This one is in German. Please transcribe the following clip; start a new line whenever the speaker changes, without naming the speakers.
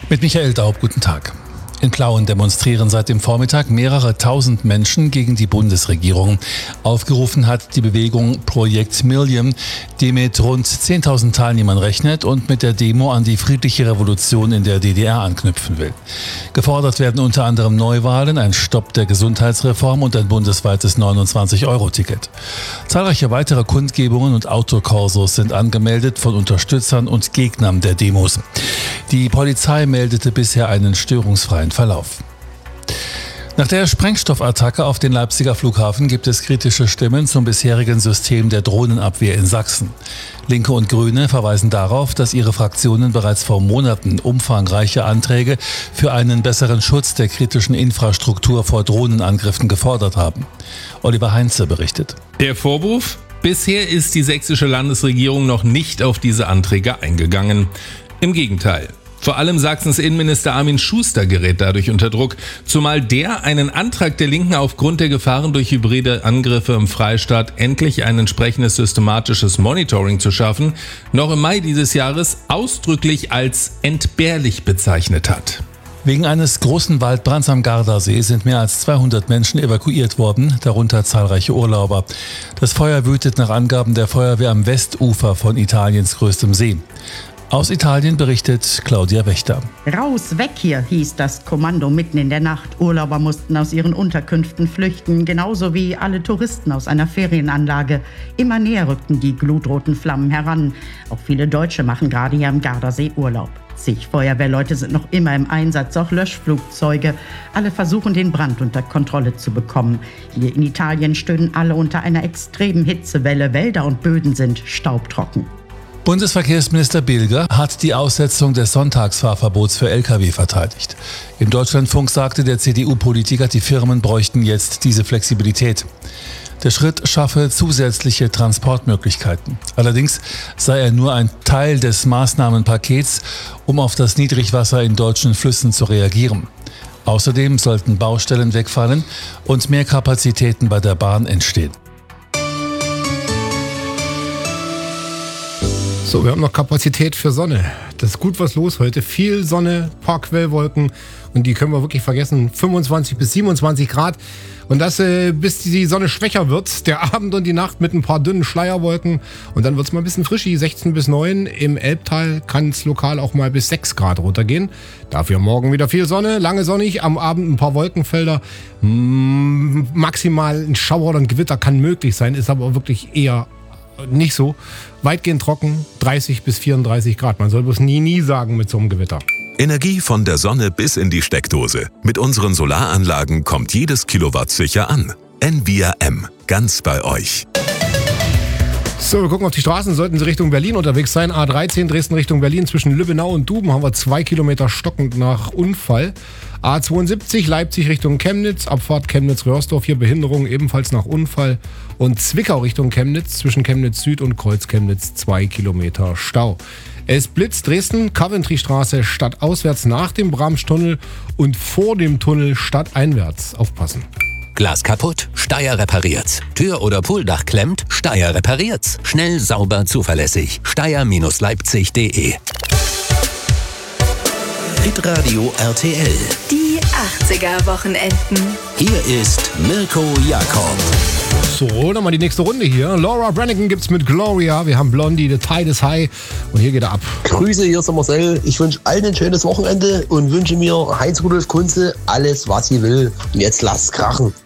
Mit Michael Daub, guten Tag. In Plauen demonstrieren seit dem Vormittag mehrere tausend Menschen gegen die Bundesregierung. Aufgerufen hat die Bewegung Projekt Million, die mit rund 10.000 Teilnehmern rechnet und mit der Demo an die friedliche Revolution in der DDR anknüpfen will. Gefordert werden unter anderem Neuwahlen, ein Stopp der Gesundheitsreform und ein bundesweites 29-Euro-Ticket. Zahlreiche weitere Kundgebungen und Autokorsos sind angemeldet von Unterstützern und Gegnern der Demos. Die Polizei meldete bisher einen störungsfreien Verlauf. Nach der Sprengstoffattacke auf den Leipziger Flughafen gibt es kritische Stimmen zum bisherigen System der Drohnenabwehr in Sachsen. Linke und Grüne verweisen darauf, dass ihre Fraktionen bereits vor Monaten umfangreiche Anträge für einen besseren Schutz der kritischen Infrastruktur vor Drohnenangriffen gefordert haben. Oliver Heinze berichtet.
Der Vorwurf? Bisher ist die sächsische Landesregierung noch nicht auf diese Anträge eingegangen. Im Gegenteil. Vor allem Sachsens Innenminister Armin Schuster gerät dadurch unter Druck, zumal der einen Antrag der Linken aufgrund der Gefahren durch hybride Angriffe im Freistaat endlich ein entsprechendes systematisches Monitoring zu schaffen, noch im Mai dieses Jahres ausdrücklich als entbehrlich bezeichnet hat.
Wegen eines großen Waldbrands am Gardasee sind mehr als 200 Menschen evakuiert worden, darunter zahlreiche Urlauber. Das Feuer wütet nach Angaben der Feuerwehr am Westufer von Italiens größtem See. Aus Italien berichtet Claudia Wächter.
Raus, weg hier, hieß das Kommando mitten in der Nacht. Urlauber mussten aus ihren Unterkünften flüchten, genauso wie alle Touristen aus einer Ferienanlage. Immer näher rückten die glutroten Flammen heran. Auch viele Deutsche machen gerade hier am Gardasee Urlaub. Zig Feuerwehrleute sind noch immer im Einsatz, auch Löschflugzeuge. Alle versuchen, den Brand unter Kontrolle zu bekommen. Hier in Italien stöhnen alle unter einer extremen Hitzewelle. Wälder und Böden sind staubtrocken.
Bundesverkehrsminister Bilger hat die Aussetzung des Sonntagsfahrverbots für Lkw verteidigt. Im Deutschlandfunk sagte der CDU-Politiker, die Firmen bräuchten jetzt diese Flexibilität. Der Schritt schaffe zusätzliche Transportmöglichkeiten. Allerdings sei er nur ein Teil des Maßnahmenpakets, um auf das Niedrigwasser in deutschen Flüssen zu reagieren. Außerdem sollten Baustellen wegfallen und mehr Kapazitäten bei der Bahn entstehen.
So, wir haben noch Kapazität für Sonne. Das ist gut was los heute. Viel Sonne, paar Quellwolken und die können wir wirklich vergessen. 25 bis 27 Grad. Und das bis die Sonne schwächer wird. Der Abend und die Nacht mit ein paar dünnen Schleierwolken. Und dann wird es mal ein bisschen frischi, 16 bis 9. Im Elbtal kann es lokal auch mal bis 6 Grad runtergehen. Dafür morgen wieder viel Sonne, lange sonnig. Am Abend ein paar Wolkenfelder. Maximal ein Schauer oder ein Gewitter kann möglich sein, ist aber wirklich eher nicht so. Weitgehend trocken, 30 bis 34 Grad. Man soll bloß nie sagen mit so einem Gewitter.
Energie von der Sonne bis in die Steckdose. Mit unseren Solaranlagen kommt jedes Kilowatt sicher an. Envia M. Ganz bei euch.
So, wir gucken auf die Straßen. Sollten Sie Richtung Berlin unterwegs sein. A13 Dresden Richtung Berlin. Zwischen Lübbenau und Duben haben wir 2 Kilometer stockend nach Unfall. A72 Leipzig Richtung Chemnitz. Abfahrt Chemnitz-Röhrsdorf. Hier Behinderung ebenfalls nach Unfall. Und Zwickau Richtung Chemnitz. Zwischen Chemnitz Süd und Kreuz Chemnitz 2 Kilometer Stau. Es blitzt Dresden, Coventry-Straße stadtauswärts nach dem Bramstunnel und vor dem Tunnel stadteinwärts. Aufpassen.
Glas kaputt? Steyr repariert's. Tür oder Pooldach klemmt? Steyr repariert's. Schnell, sauber, zuverlässig. Steyr-Leipzig.de.
Hitradio RTL.
Die 80er-Wochenenden.
Hier ist Mirko Jakob.
So, nochmal die nächste Runde hier. Laura Branigan gibt's mit Gloria. Wir haben Blondie, The Tide is High. Und hier geht er ab.
Grüße, hier ist der Marcel. Ich wünsche allen ein schönes Wochenende und wünsche mir Heinz-Rudolf Kunze alles, was sie will. Und jetzt lasst's krachen.